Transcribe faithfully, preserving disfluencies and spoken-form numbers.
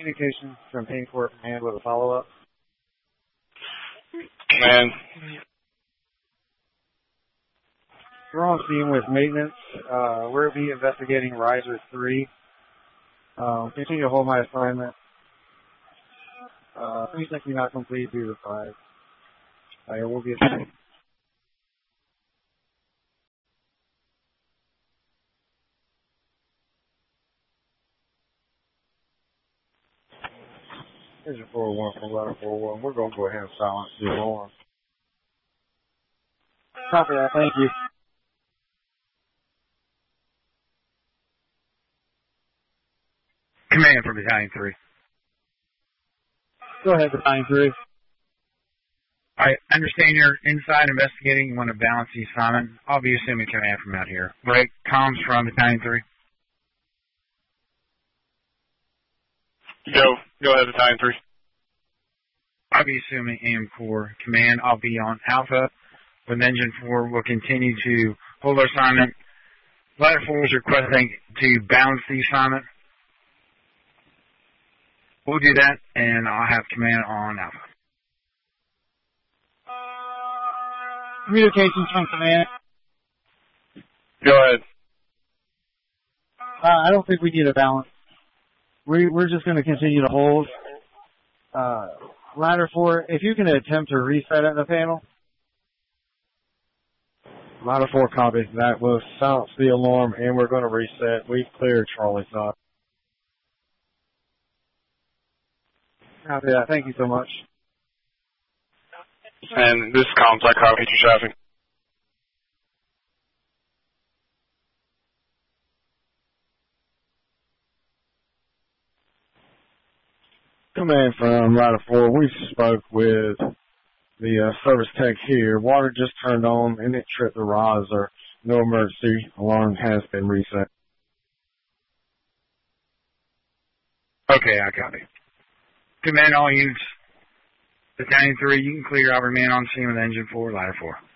Communications from Payne Court Command with a follow-up. Command. We're on scene with maintenance. Uh, we'll be investigating Riser three. Um, continue to hold my assignment. Uh, please likely not complete due to five. I will be assigned. Here's your four one from Ladder four one. We're going to go ahead and silence the alarm. Copy that. Thank you. Command from Battalion three. Go ahead, Battalion three. I understand you're inside investigating. You want to balance the assignment. I'll be assuming command from out here. Break. Comms from Battalion three. Go. Go ahead, Battalion three. I'll be assuming A M Corps command. I'll be on Alpha with Engine four. We'll continue to hold our assignment. Ladder four is requesting to balance the assignment. We'll do that, and I'll have command on Alpha. Communications from command. Go ahead. Uh, I don't think we need a balance. We, we're just going to continue to hold. Uh, ladder four, if you can attempt to reset at the panel. Ladder four copies that. We'll silence the alarm, and we're going to reset. We've cleared Charlie side. Copy that. Thank you so much. And this is comms. I copy to traffic. Command from Ladder four. We spoke with the uh, service tech here. Water just turned on, and it tripped the riser. No emergency. Alarm has been reset. Okay, I copy. Command all units. Battalion three, you can clear. I'll remain on scene with Engine four, Ladder four.